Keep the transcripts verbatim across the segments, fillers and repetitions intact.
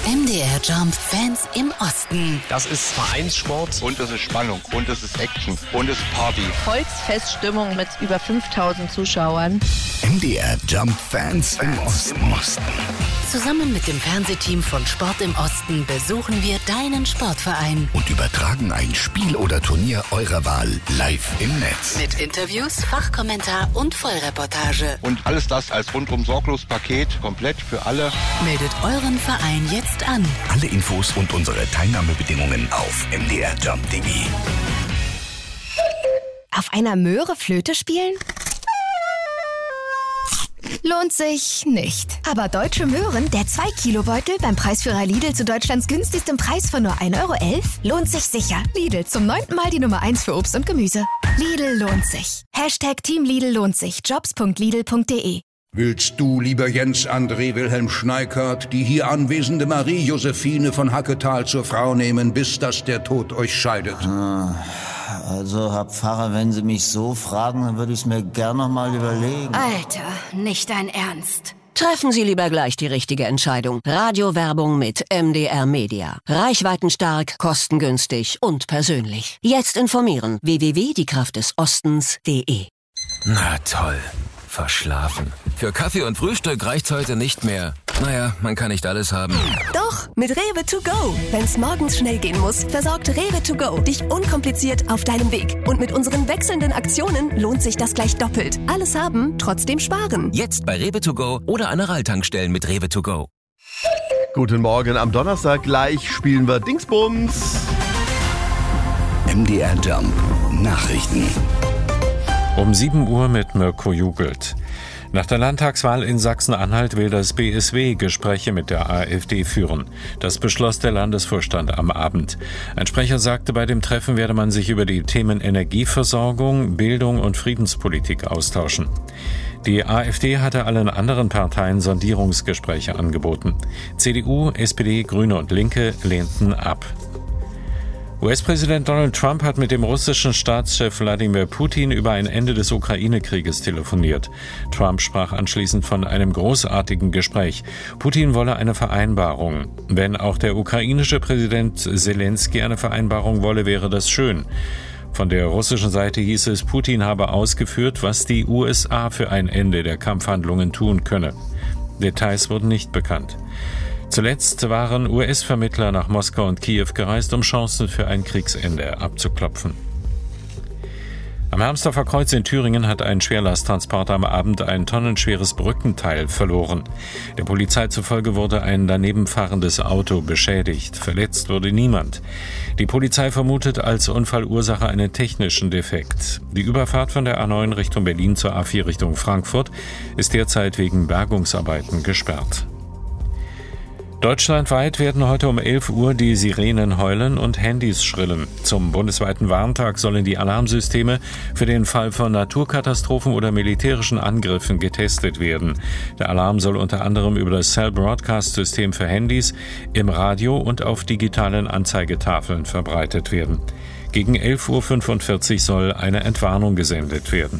M D R Jump Fans im Osten. Das ist Vereinssport. Und es ist Spannung. Und es ist Action. Und es ist Party. Volksfeststimmung mit über fünftausend Zuschauern. M D R Jump Fans im Osten. Zusammen mit dem Fernsehteam von Sport im Osten besuchen wir deinen Sportverein. Und übertragen ein Spiel oder Turnier eurer Wahl live im Netz. Mit Interviews, Fachkommentar und Vollreportage. Und alles das als rundum sorglos Paket, komplett für alle. Meldet euren Verein jetzt an. Alle Infos und unsere Teilnahmebedingungen auf m d r jump punkt d e. Auf einer Möhre Flöte spielen? Lohnt sich nicht. Aber Deutsche Möhren, der zwei Kilo Beutel beim Preisführer Lidl zu Deutschlands günstigstem Preis von nur ein Euro elf, lohnt sich sicher. Lidl, zum neunten Mal die Nummer eins für Obst und Gemüse. Lidl lohnt sich. Hashtag Team Lidl lohnt sich. jobs punkt lidl punkt d e. Willst du, lieber Jens André Wilhelm Schneikert, die hier anwesende Marie Josephine von Hacketal zur Frau nehmen, bis dass der Tod euch scheidet? Also, Herr Pfarrer, wenn Sie mich so fragen, dann würde ich es mir gern noch mal überlegen. Alter, nicht dein Ernst. Treffen Sie lieber gleich die richtige Entscheidung. Radiowerbung mit M D R Media. Reichweitenstark, kostengünstig und persönlich. Jetzt informieren. w w w punkt die kraft des ostens punkt d e. Na toll. Verschlafen. Für Kaffee und Frühstück reicht's heute nicht mehr. Naja, man kann nicht alles haben. Doch, mit Rewe to go. Wenn's morgens schnell gehen muss, versorgt Rewe to go dich unkompliziert auf deinem Weg. Und mit unseren wechselnden Aktionen lohnt sich das gleich doppelt. Alles haben, trotzdem sparen. Jetzt bei Rewe to go oder Aral-Tankstellen mit Rewe to go. Guten Morgen, am Donnerstag gleich spielen wir Dingsbums. M D R Jump Nachrichten. Um sieben Uhr mit Mirko Jugelt. Nach der Landtagswahl in Sachsen-Anhalt will das B S W Gespräche mit der AfD führen. Das beschloss der Landesvorstand am Abend. Ein Sprecher sagte, bei dem Treffen werde man sich über die Themen Energieversorgung, Bildung und Friedenspolitik austauschen. Die AfD hatte allen anderen Parteien Sondierungsgespräche angeboten. C D U, S P D, Grüne und Linke lehnten ab. U S-Präsident Donald Trump hat mit dem russischen Staatschef Wladimir Putin über ein Ende des Ukraine-Krieges telefoniert. Trump sprach anschließend von einem großartigen Gespräch. Putin wolle eine Vereinbarung. Wenn auch der ukrainische Präsident Zelensky eine Vereinbarung wolle, wäre das schön. Von der russischen Seite hieß es, Putin habe ausgeführt, was die U S A für ein Ende der Kampfhandlungen tun könne. Details wurden nicht bekannt. Zuletzt waren U S-Vermittler nach Moskau und Kiew gereist, um Chancen für ein Kriegsende abzuklopfen. Am Hermsdorfer Kreuz in Thüringen hat ein Schwerlasttransporter am Abend ein tonnenschweres Brückenteil verloren. Der Polizei zufolge wurde ein daneben fahrendes Auto beschädigt. Verletzt wurde niemand. Die Polizei vermutet als Unfallursache einen technischen Defekt. Die Überfahrt von der A neun Richtung Berlin zur A vier Richtung Frankfurt ist derzeit wegen Bergungsarbeiten gesperrt. Deutschlandweit werden heute um elf Uhr die Sirenen heulen und Handys schrillen. Zum bundesweiten Warntag sollen die Alarmsysteme für den Fall von Naturkatastrophen oder militärischen Angriffen getestet werden. Der Alarm soll unter anderem über das Cell Broadcast System für Handys, im Radio und auf digitalen Anzeigetafeln verbreitet werden. Gegen elf Uhr fünfundvierzig soll eine Entwarnung gesendet werden.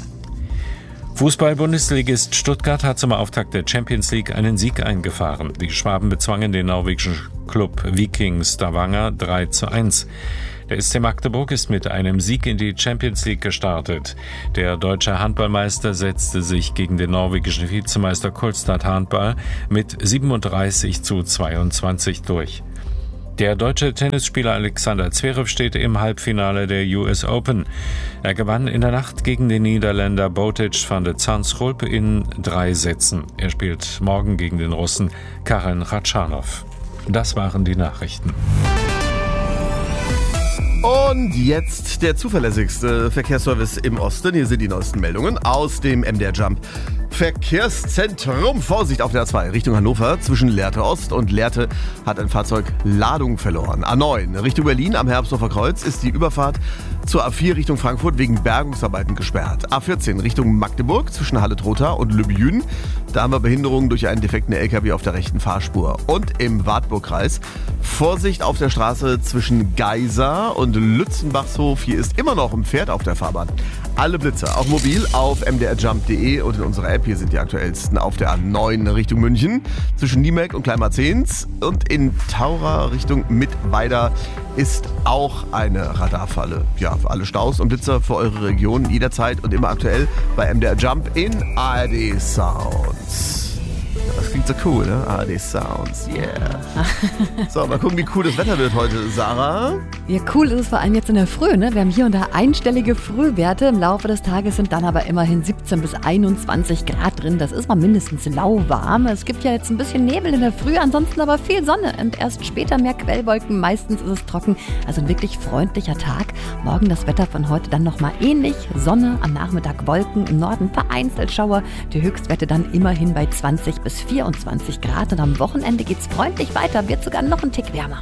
Fußball-Bundesligist Stuttgart hat zum Auftakt der Champions League einen Sieg eingefahren. Die Schwaben bezwangen den norwegischen Klub Viking Stavanger drei zu eins. Der S C Magdeburg ist mit einem Sieg in die Champions League gestartet. Der deutsche Handballmeister setzte sich gegen den norwegischen Vizemeister Kolstad Handball mit siebenunddreißig zu zweiundzwanzig durch. Der deutsche Tennisspieler Alexander Zverev steht im Halbfinale der U S Open. Er gewann in der Nacht gegen den Niederländer Botic van de Zandschulp in drei Sätzen. Er spielt morgen gegen den Russen Karen Khachanov. Das waren die Nachrichten. Und jetzt der zuverlässigste Verkehrsservice im Osten. Hier sind die neuesten Meldungen aus dem M D R Jump Verkehrszentrum. Vorsicht auf der A zwei Richtung Hannover. Zwischen Lehrte Ost und Lehrte hat ein Fahrzeug Ladung verloren. A neun Richtung Berlin am Hermsdorfer Kreuz ist die Überfahrt zur A vier Richtung Frankfurt wegen Bergungsarbeiten gesperrt. A vierzehn Richtung Magdeburg zwischen Halle-Trotha und Lübjün. Da haben wir Behinderungen durch einen defekten L K W auf der rechten Fahrspur. Und im Wartburgkreis Vorsicht auf der Straße zwischen Geisa und Lützenbachshof. Hier ist immer noch ein Pferd auf der Fahrbahn. Alle Blitze, auch mobil, auf m d r jump punkt d e und in unserer App. Hier sind die aktuellsten auf der A neun Richtung München, zwischen Niemek und Kleinmarzens. Und in Taura Richtung Mittweida ist auch eine Radarfalle. Ja, für alle Staus und Blitzer für eure Region jederzeit und immer aktuell bei M D R Jump in A R D Sounds. Das klingt so cool, ne? A R D Sounds, yeah. So, mal gucken, wie cool das Wetter wird heute, Sarah. Ja, cool ist es vor allem jetzt in der Früh, ne? Wir haben hier und da einstellige Frühwerte. Im Laufe des Tages sind dann aber immerhin siebzehn bis einundzwanzig Grad drin. Das ist mal mindestens lauwarm. Es gibt ja jetzt ein bisschen Nebel in der Früh, ansonsten aber viel Sonne und erst später mehr Quellwolken. Meistens ist es trocken, also ein wirklich freundlicher Tag. Morgen das Wetter von heute dann nochmal ähnlich. Sonne, am Nachmittag Wolken, im Norden vereinzelt Schauer. Die Höchstwerte dann immerhin bei zwanzig bis vierundzwanzig Grad und am Wochenende geht's freundlich weiter, wird sogar noch ein Tick wärmer.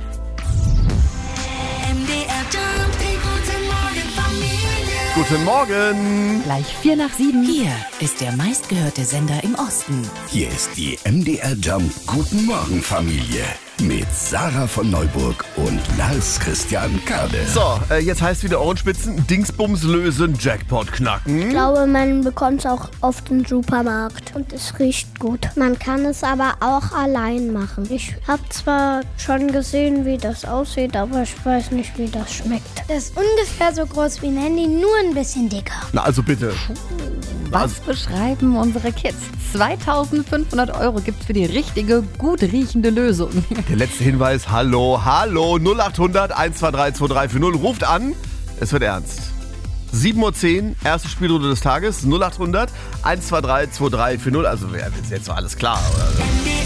Guten Morgen! Gleich vier nach sieben. Hier ist der meistgehörte Sender im Osten. Hier ist die M D R Jump Guten Morgen Familie mit Sarah von Neuburg und Lars Christian Kade. So, äh, jetzt heißt wieder Ohrenspitzen, Dingsbums lösen, Jackpot knacken. Ich glaube, man bekommt es auch auf dem Supermarkt und es riecht gut. Man kann es aber auch allein machen. Ich habe zwar schon gesehen, wie das aussieht, aber ich weiß nicht, wie das schmeckt. Das ist ungefähr so groß wie ein Handy, nur ein bisschen dicker. Na, also bitte. Was beschreiben unsere Kids? zweitausendfünfhundert Euro gibt's für die richtige, gut riechende Lösung. Der letzte Hinweis, hallo, hallo, null achthundert, eins zwei drei, zwei drei vier null, ruft an, es wird ernst. sieben Uhr zehn, erste Spielrunde des Tages, null achthundert, eins zwei drei, zwei drei vier null, also ja, ist jetzt so alles klar, oder?